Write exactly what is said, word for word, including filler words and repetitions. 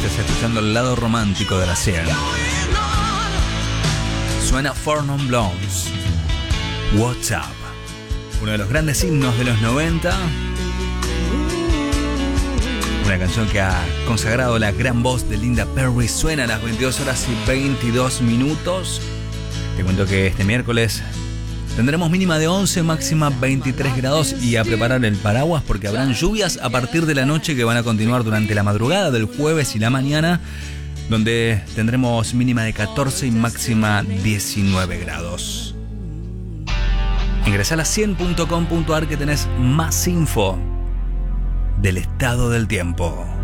Estás escuchando el lado romántico de la cien. Suena Four Non Blondes, What's Up, uno de los grandes himnos de los noventa. Una canción que ha consagrado la gran voz de Linda Perry. Suena a las veintidós horas y veintidós minutos. Te cuento que este miércoles tendremos mínima de once, máxima veintitrés grados, y a preparar el paraguas porque habrán lluvias a partir de la noche que van a continuar durante la madrugada del jueves y la mañana, donde tendremos mínima de catorce y máxima diecinueve grados. Ingresá a la cien punto com punto ar que tenés más info del estado del tiempo.